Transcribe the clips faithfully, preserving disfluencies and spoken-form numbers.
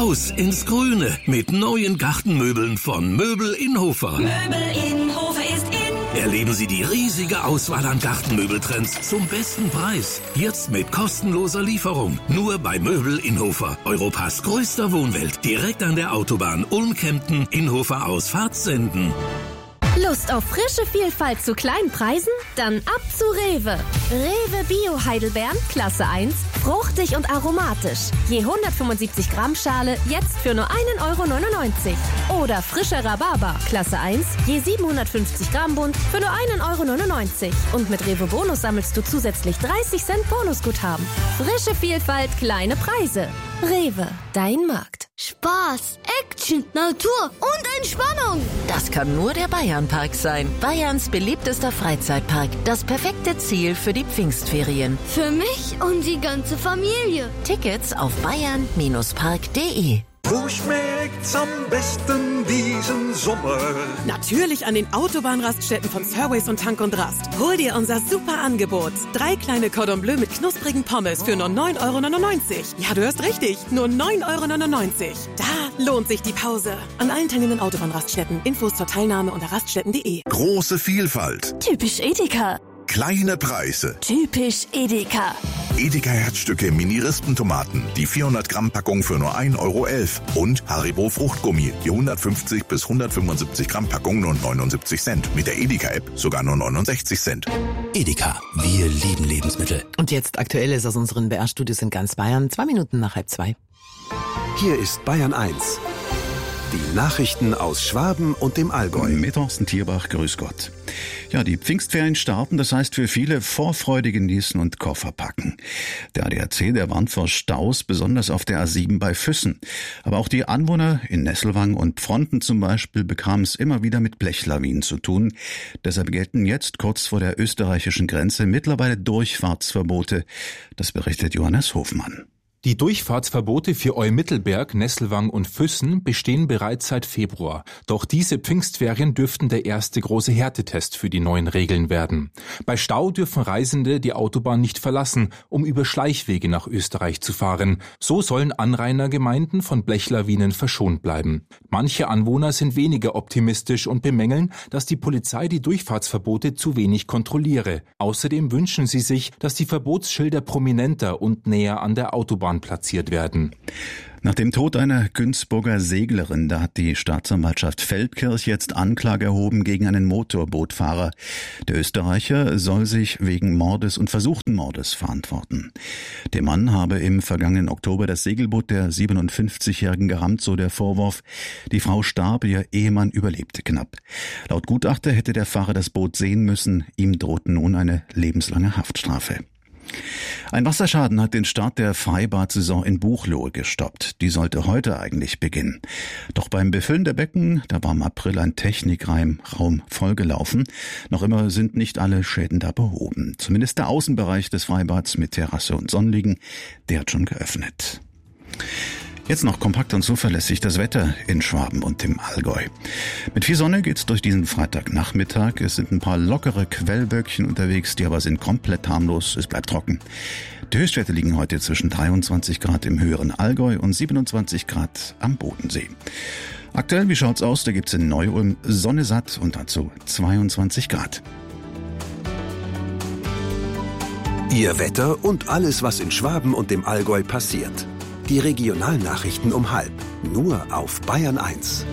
Raus ins Grüne mit neuen Gartenmöbeln von Möbel Innhofer. Möbel Innhofer ist in. Erleben Sie die riesige Auswahl an Gartenmöbeltrends zum besten Preis. Jetzt mit kostenloser Lieferung. Nur bei Möbel Innhofer. Europas größter Wohnwelt. Direkt an der Autobahn Ulm-Kempten, Innhofer aus Fahrtsenden. Lust auf frische Vielfalt zu kleinen Preisen? Dann ab zu Rewe. Rewe Bio Heidelbeeren, Klasse eins, fruchtig und aromatisch. Je hundertfünfundsiebzig Gramm Schale, jetzt für nur einen Euro neunundneunzig. Oder frischer Rhabarber, Klasse eins, je siebenhundertfünfzig Gramm Bund, für nur einen Euro neunundneunzig. Und mit Rewe Bonus sammelst du zusätzlich dreißig Cent Bonusguthaben. Frische Vielfalt, kleine Preise. Rewe, dein Markt. Spaß, Action, Natur und Entspannung. Das kann nur der Bayernpark sein. Bayerns beliebtester Freizeitpark. Das perfekte Ziel für die Pfingstferien. Für mich und die ganze Familie. Tickets auf bayern Park punkt de. Wo schmeckt's am besten diesen Sommer? Natürlich an den Autobahnraststätten von Surways und Tank und Rast. Hol dir unser super Angebot. Drei kleine Cordon Bleu mit knusprigen Pommes für nur neun Euro neunundneunzig. Ja, du hörst richtig, nur neun Euro neunundneunzig. Da lohnt sich die Pause. An allen teilnehmenden Autobahnraststätten. Infos zur Teilnahme unter raststätten punkt de. Große Vielfalt. Typisch Edeka. Kleine Preise. Typisch Edeka. Edeka Herzstücke Mini-Rispentomaten. Die vierhundert Gramm Packung für nur ein Euro elf. Und Haribo Fruchtgummi. Die hundertfünfzig bis hundertfünfundsiebzig Gramm Packung nur neunundsiebzig Cent. Mit der Edeka-App sogar nur neunundsechzig Cent. Edeka. Wir lieben Lebensmittel. Und jetzt Aktuelles aus unseren B R-Studios in ganz Bayern. Zwei Minuten nach halb zwei. Hier ist Bayern eins. Die Nachrichten aus Schwaben und dem Allgäu. Mit Thorsten Tierbach, grüß Gott. Ja, die Pfingstferien starten, das heißt für viele Vorfreude genießen und Koffer packen. Der A D A C, der warnt vor Staus, besonders auf der A sieben bei Füssen. Aber auch die Anwohner in Nesselwang und Pfronten zum Beispiel bekamen es immer wieder mit Blechlawinen zu tun. Deshalb gelten jetzt kurz vor der österreichischen Grenze mittlerweile Durchfahrtsverbote. Das berichtet Johannes Hofmann. Die Durchfahrtsverbote für Eumittelberg, Nesselwang und Füssen bestehen bereits seit Februar. Doch diese Pfingstferien dürften der erste große Härtetest für die neuen Regeln werden. Bei Stau dürfen Reisende die Autobahn nicht verlassen, um über Schleichwege nach Österreich zu fahren. So sollen Anrainergemeinden von Blechlawinen verschont bleiben. Manche Anwohner sind weniger optimistisch und bemängeln, dass die Polizei die Durchfahrtsverbote zu wenig kontrolliere. Außerdem wünschen sie sich, dass die Verbotsschilder prominenter und näher an der Autobahn platziert werden. Nach dem Tod einer Günzburger Seglerin, da hat die Staatsanwaltschaft Feldkirch jetzt Anklage erhoben gegen einen Motorbootfahrer. Der Österreicher soll sich wegen Mordes und versuchten Mordes verantworten. Der Mann habe im vergangenen Oktober das Segelboot der siebenundfünfzigjährigen gerammt, so der Vorwurf. Die Frau starb, ihr Ehemann überlebte knapp. Laut Gutachter hätte der Fahrer das Boot sehen müssen. Ihm droht nun eine lebenslange Haftstrafe. Ein Wasserschaden hat den Start der Freibad-Saison in Buchloe gestoppt. Die sollte heute eigentlich beginnen. Doch beim Befüllen der Becken, da war im April ein Technikraum vollgelaufen. Noch immer sind nicht alle Schäden da behoben. Zumindest der Außenbereich des Freibads mit Terrasse und Sonnenliegen, der hat schon geöffnet. Jetzt noch kompakt und zuverlässig das Wetter in Schwaben und dem Allgäu. Mit viel Sonne geht's durch diesen Freitagnachmittag. Es sind ein paar lockere Quellwölkchen unterwegs, die aber sind komplett harmlos. Es bleibt trocken. Die Höchstwerte liegen heute zwischen dreiundzwanzig Grad im höheren Allgäu und siebenundzwanzig Grad am Bodensee. Aktuell, wie schaut's aus? Da gibt's in Neu-Ulm Sonne satt und dazu zweiundzwanzig Grad. Ihr Wetter und alles, was in Schwaben und dem Allgäu passiert. Die Regionalnachrichten um halb. Nur auf Bayern eins.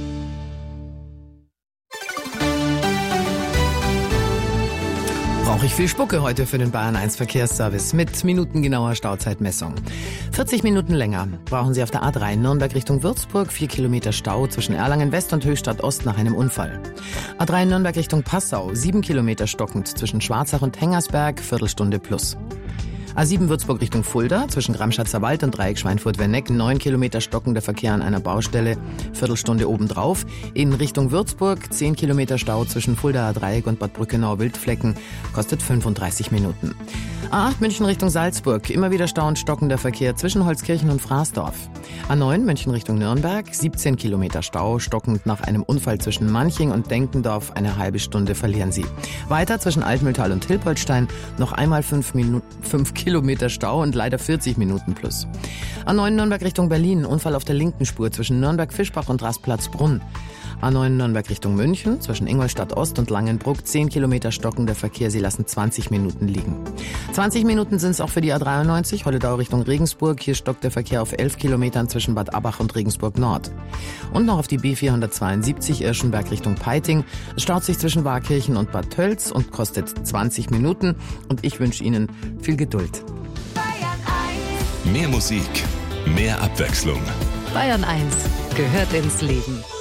Brauche ich viel Spucke heute für den Bayern eins Verkehrsservice mit minutengenauer Stauzeitmessung. vierzig Minuten länger brauchen Sie auf der A drei Nürnberg Richtung Würzburg, vier Kilometer Stau zwischen Erlangen West und Höchstadt Ost nach einem Unfall. A drei Nürnberg Richtung Passau, sieben Kilometer stockend zwischen Schwarzach und Hengersberg, Viertelstunde plus. A sieben Würzburg Richtung Fulda, zwischen Gramschatzer Wald und Dreieck Schweinfurt-Werneck, neun Kilometer stockender Verkehr an einer Baustelle, Viertelstunde obendrauf. In Richtung Würzburg, zehn Kilometer Stau zwischen Fuldaer Dreieck und Bad Brückenau-Wildflecken, kostet fünfunddreißig Minuten. A acht München Richtung Salzburg, immer wieder Stau und stockender Verkehr zwischen Holzkirchen und Fraßdorf. A neun München Richtung Nürnberg, siebzehn Kilometer Stau, stockend nach einem Unfall zwischen Manching und Denkendorf, eine halbe Stunde verlieren Sie. Weiter zwischen Altmühltal und Hilpoltstein, noch einmal fünf Minuten, fünf Kilometer Kilometer Stau und leider vierzig Minuten plus. A neun Nürnberg Richtung Berlin, Unfall auf der linken Spur zwischen Nürnberg-Fischbach und Rastplatzbrunn. A neun Nürnberg Richtung München, zwischen Ingolstadt Ost und Langenbruck, zehn Kilometer stockender Verkehr, Sie lassen zwanzig Minuten liegen. zwanzig Minuten sind es auch für die A dreiundneunzig, Holledau Richtung Regensburg, hier stockt der Verkehr auf elf Kilometern zwischen Bad Abbach und Regensburg Nord. Und noch auf die B vierhundertzweiundsiebzig, Irschenberg Richtung Peiting, es staut sich zwischen Waakirchen und Bad Tölz und kostet zwanzig Minuten und ich wünsche Ihnen viel Geduld. Mehr Musik, mehr Abwechslung. Bayern eins gehört ins Leben.